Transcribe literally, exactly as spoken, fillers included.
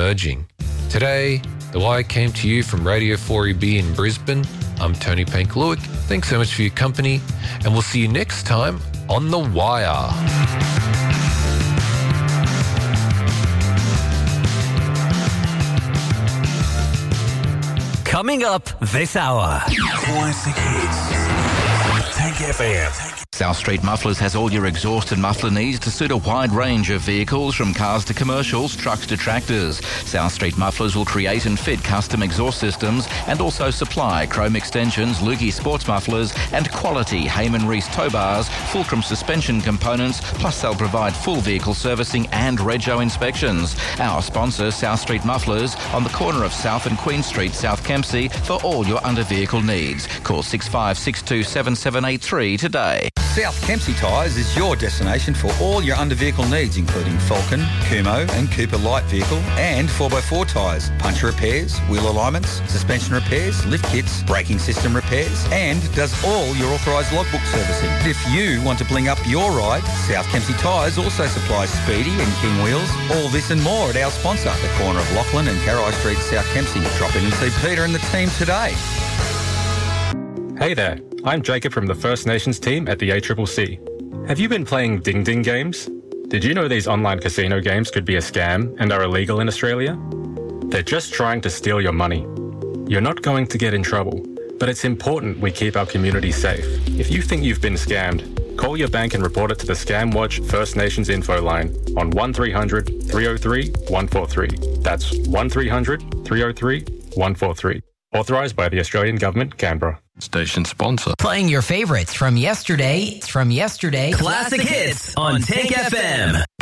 emerging. Today, The Wire came to you from Radio four E B in Brisbane. I'm Tony Pankaluik. Thanks so much for your company, and we'll see you next time on The Wire. Coming up this hour. Classic Hits. Tank F M. South Street Mufflers has all your exhaust and muffler needs to suit a wide range of vehicles, from cars to commercials, trucks to tractors. South Street Mufflers will create and fit custom exhaust systems and also supply chrome extensions, Lukey sports mufflers and quality Heyman Reese tow bars, Fulcrum suspension components, plus they'll provide full vehicle servicing and rego inspections. Our sponsor, South Street Mufflers, on the corner of South and Queen Street, South Kempsey, for all your under-vehicle needs. Call six five six two seven seven eight three today. South Kempsey Tyres is your destination for all your under-vehicle needs, including Falcon, Kumo and Cooper light vehicle and four by four tyres, puncture repairs, wheel alignments, suspension repairs, lift kits, braking system repairs, and does all your authorised logbook servicing. If you want to bling up your ride, South Kempsey Tyres also supplies Speedy and King wheels. All this and more at our sponsor, the corner of Lachlan and Carai Street, South Kempsey. Drop in and see Peter and the team today. Hey there, I'm Jacob from the First Nations team at the A C C C. Have you been playing Ding Ding games? Did you know these online casino games could be a scam and are illegal in Australia? They're just trying to steal your money. You're not going to get in trouble, but it's important we keep our community safe. If you think you've been scammed, call your bank and report it to the Scam Watch First Nations info line on one three hundred three oh three one four three. That's one three hundred three oh three one four three. Authorised by the Australian Government, Canberra. Station sponsor. Playing your favourites from yesterday, from yesterday. Classic Hits on Tank F M.